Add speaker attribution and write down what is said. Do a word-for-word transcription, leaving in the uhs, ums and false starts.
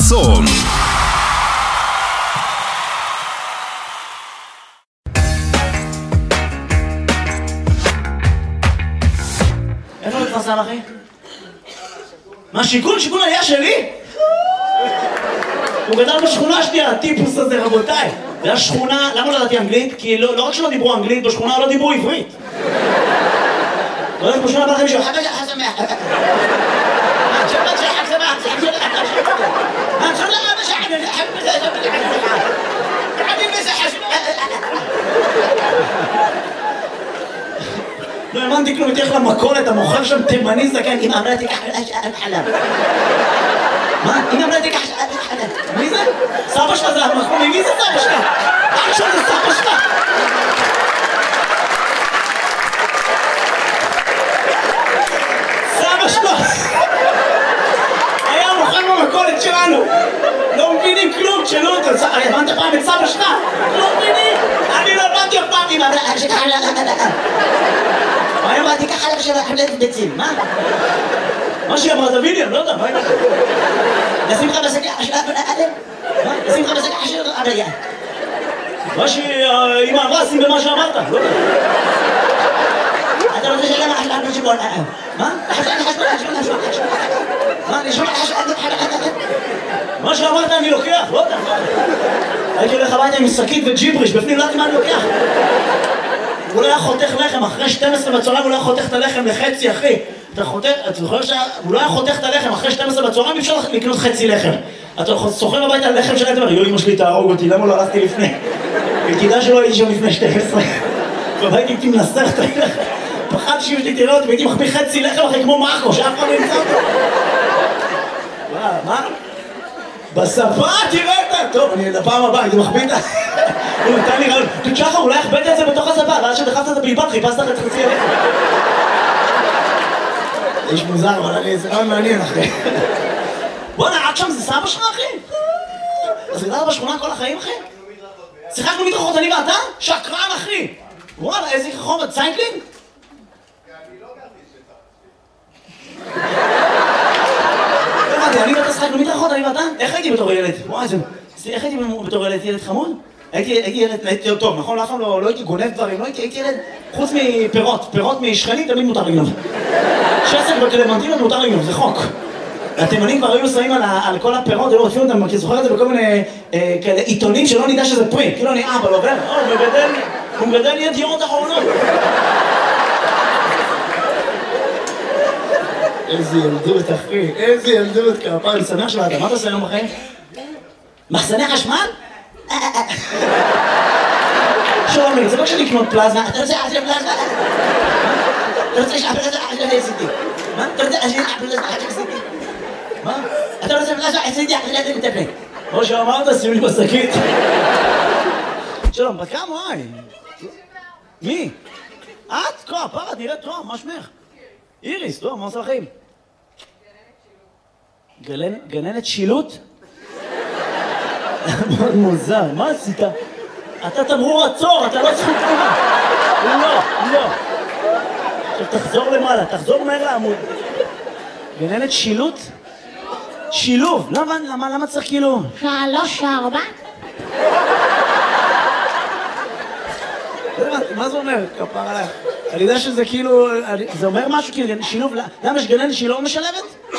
Speaker 1: חסון.
Speaker 2: איפה מתפרסם אחי? מה שיכון? שיכון היה שלי? הוא גדל בשכונה שלי, הטיפוס הזה, רבותיי. זה היה שכונה, למה לא ידעתי אנגלית? כי לא, לא רק שלא דיברו אנגלית, בשכונה לא דיברו עברית. לא יודעת, בשכונה בא לכם מישהו, חכה שחק שמח. מה, שבת שחק שמח, שחק שמח. מה, שחק שמח, שחק שמח. עדיף בשחק שמח. לא האמנתי כלום, תלך למכולת, המוכר שם תימני זקן, אמא אמרה תיקח חלב. מה? אמא אמרה תיקח חלב. מי זה? סבא שלך זה המחמוני, מי זה סבא שלך? אח שלך זה סבא שלך. סבא שלך. היה מוכר במכולת שלנו. לא מבינים כלום, תשאלו אותו. הבנת פעם את סבא שלך? לא מבינים. אני לא הבנתי אף פעם. אמא אמרה תיקח חלב. מה אמרה תיקח חלב של חלב ביצים? מה? מה שהיא אמרה זה וידאו, לא יודע, מה היא אמרה? נשים לך בשקע של אדם? מה? נשים לך בשקע של אדם? מה שאמא אמרה, שים במה שאמרת, לא יודע. אתה רוצה שלמה אחלה אדם שבול אדם? מה? מה? נשמע לך מה שאמרת אני לוקח, לא יודע. הייתי הולך הביתה עם שקית וג'יבריש, בפנים לא יודעת מה אני לוקח. הוא לא היה חותך לחם, אחרי שתים עשרה בצהריים הוא לא היה חותך את הלחם לחצי, אחי. אתה חותך, אתה זוכר שהוא לא היה חותך את הלחם, אחרי שתים עשרה בצהריים אפשר לקנות חצי לחם. אתה סוחר הביתה על לחם שלהם, אתה אומר, יו, אמא שלי תהרוג אותי, למה לא הלכתי לפני? וכדאי שלא הייתי שם לפני שתים עשרה. והייתי הייתי מנסח את הלחם. פחדתי שאמא שלי תראה אותי, והייתי מחביא חצי לחם אחרי כמו מרקו, שאף פעם לא נמצא אותו. מה? בשפה תראה אותה! טוב, אני לפעם הבאה, הייתי מחביא את ה... הוא נתן לי רעיון, תשחר, אולי הכבדת את זה בתוך השפה, ואז שדחפת את זה בליבן, חיפשת את חצי הלחם. איש מוזר, אבל אני איזה רעיון מעניין, אחי. בוא'נה, עד שם זה סבא שלך, אחי? אז גדלת בשכונה כל החיים, אחי? שיחקנו מדרכות, אני ואתה? שקרן, אחי! וואלה, איזה חומר, צייקלינג?
Speaker 3: אני לא גרתי שצריך.
Speaker 2: אני ואתה שיחקנו מדרכות, אני ואתה? איך הייתי בתור ילד? וואי, איך הייתי בתור ילד? ילד חמוד? הייתי ילד, הייתי טוב, נכון? אף פעם לא הייתי גונב דברים, לא הייתי ילד, חוץ מפירות, פירות משכנים תמיד מותר לגנוב. שסק בקלמנטינות מותר לגנוב, זה חוק. התימנים כבר היו שמים על כל הפירות, היו רודפים אותם, כי זוכר את זה בכל מיני עיתונים שלא נדע שזה פרי, כאילו אני אבא, לא עובר, הוא מגדל ידיעות אחרונות. איזה ילדות, אחי, איזה ילדות, כפיים, אני שמח שבאת, מה אתה עושה היום בחיים? מחסני חשמל? שלומי, זה לא כשאני לקנות פלזמה, אתה רוצה אחרי פלזמה? אתה רוצה שאחרי פלזמה אחרי עשיתי? מה? אתה רוצה אחרי פלזמה אחרי עשיתי? מה? אתה רוצה פלזמה עשיתי אחרי עשיתי מטפל? כמו שאמרת, שים לי בשקית. שלום, בת כמה, וואי? מי? את? כה, פרה, נראית טוב, מה שמך? איריס, טוב, מה עושה לכם? גננת שילוט? מאוד מוזר, מה עשית? אתה תמרור עצור, אתה לא זכות תמורה. לא, לא. עכשיו תחזור למעלה, תחזור מהר לעמוד. גננת שילוט? שילוב. למה, למה, למה צריך כאילו?
Speaker 4: שלוש, ארבע.
Speaker 2: מה זה אומר? כפר עליך. אני יודע שזה כאילו, זה אומר משהו כאילו, שילוב, למה יש גננת שהיא לא משלבת?